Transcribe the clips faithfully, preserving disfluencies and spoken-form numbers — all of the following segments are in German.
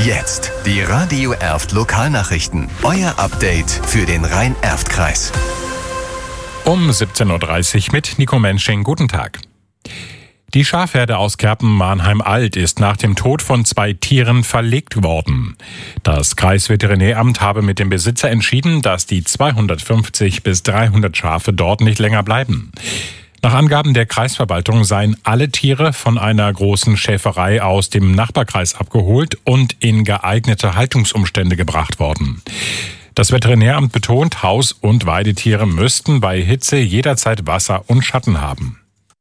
Jetzt die Radio Erft Lokalnachrichten. Euer Update für den Rhein-Erft-Kreis. Um siebzehn Uhr dreißig mit Nico Mensching. Guten Tag. Die Schafherde aus Kerpen-Mahnheim-Alt ist nach dem Tod von zwei Tieren verlegt worden. Das Kreisveterinäramt habe mit dem Besitzer entschieden, dass die zweihundertfünfzig bis dreihundert Schafe dort nicht länger bleiben. Nach Angaben der Kreisverwaltung seien alle Tiere von einer großen Schäferei aus dem Nachbarkreis abgeholt und in geeignete Haltungsumstände gebracht worden. Das Veterinäramt betont, Haus- und Weidetiere müssten bei Hitze jederzeit Wasser und Schatten haben.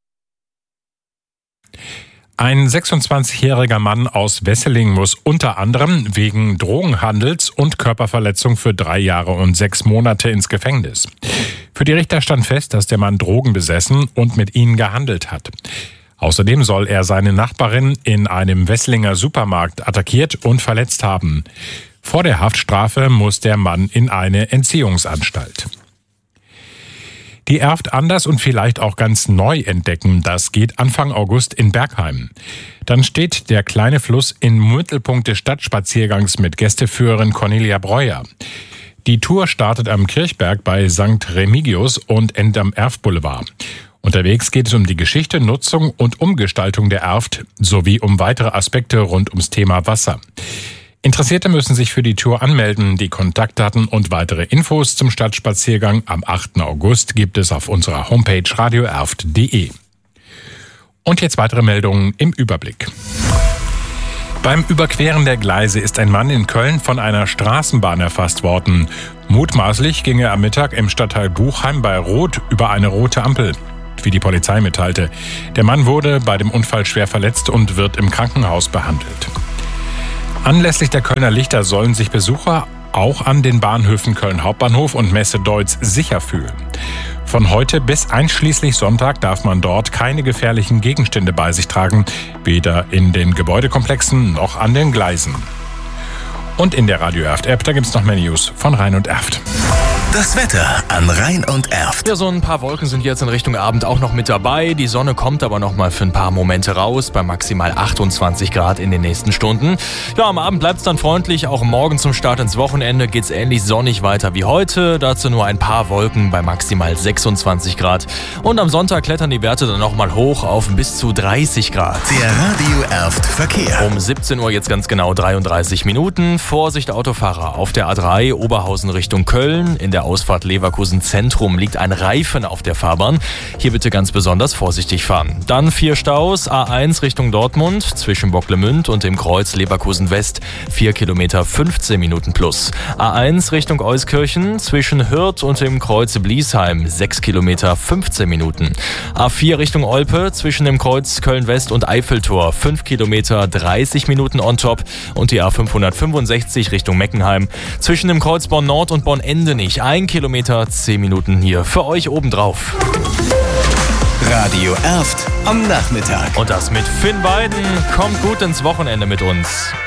Ein sechsundzwanzigjähriger Mann aus Wesseling muss unter anderem wegen Drogenhandels und Körperverletzung für drei Jahre und sechs Monate ins Gefängnis. Für die Richter stand fest, dass der Mann Drogen besessen und mit ihnen gehandelt hat. Außerdem soll er seine Nachbarin in einem Wesselinger Supermarkt attackiert und verletzt haben. Vor der Haftstrafe muss der Mann in eine Entziehungsanstalt. Die Erft anders und vielleicht auch ganz neu entdecken, das geht Anfang August in Bergheim. Dann steht der kleine Fluss im Mittelpunkt des Stadtspaziergangs mit Gästeführerin Cornelia Breuer. Die Tour startet am Kirchberg bei Sankt Remigius und endet am Erftboulevard. Unterwegs geht es um die Geschichte, Nutzung und Umgestaltung der Erft sowie um weitere Aspekte rund ums Thema Wasser. Interessierte müssen sich für die Tour anmelden. Die Kontaktdaten und weitere Infos zum Stadtspaziergang am achten August gibt es auf unserer Homepage radio erft punkt de. Und jetzt weitere Meldungen im Überblick. Beim Überqueren der Gleise ist ein Mann in Köln von einer Straßenbahn erfasst worden. Mutmaßlich ging er am Mittag im Stadtteil Buchheim bei Rot über eine rote Ampel, wie die Polizei mitteilte. Der Mann wurde bei dem Unfall schwer verletzt und wird im Krankenhaus behandelt. Anlässlich der Kölner Lichter sollen sich Besucher auch an den Bahnhöfen Köln Hauptbahnhof und Messe-Deutz sicher fühlen. Von heute bis einschließlich Sonntag darf man dort keine gefährlichen Gegenstände bei sich tragen, weder in den Gebäudekomplexen noch an den Gleisen. Und in der Radio Erft App, da gibt's noch mehr News von Rhein und Erft. Das Wetter an Rhein und Erft. Ja, so ein paar Wolken sind jetzt in Richtung Abend auch noch mit dabei. Die Sonne kommt aber noch mal für ein paar Momente raus, bei maximal achtundzwanzig Grad in den nächsten Stunden. Ja, am Abend bleibt es dann freundlich. Auch morgen zum Start ins Wochenende geht's ähnlich sonnig weiter wie heute. Dazu nur ein paar Wolken bei maximal sechsundzwanzig Grad. Und am Sonntag klettern die Werte dann noch mal hoch auf bis zu dreißig Grad. Der Radio Erft Verkehr. Um siebzehn Uhr jetzt ganz genau dreiunddreißig Minuten. Vorsicht Autofahrer auf der A drei Oberhausen Richtung Köln. In der Ausfahrt Leverkusen Zentrum liegt ein Reifen auf der Fahrbahn. Hier bitte ganz besonders vorsichtig fahren. Dann vier Staus. A eins Richtung Dortmund zwischen Bocklemünd und dem Kreuz Leverkusen West. vier Kilometer fünfzehn Minuten plus. A eins Richtung Euskirchen zwischen Hürth und dem Kreuz Bliesheim. sechs Kilometer fünfzehn Minuten. A vier Richtung Olpe zwischen dem Kreuz Köln West und Eiffeltor. fünf Kilometer dreißig Minuten on top. Und die A fünfhundertfünfundsechzig Richtung Meckenheim zwischen dem Kreuz Bonn Nord und Bonn Endenich. ein Kilometer, zehn Minuten hier für euch obendrauf. Radio Erft am Nachmittag. Und das mit Finn Weiden. Kommt gut ins Wochenende mit uns.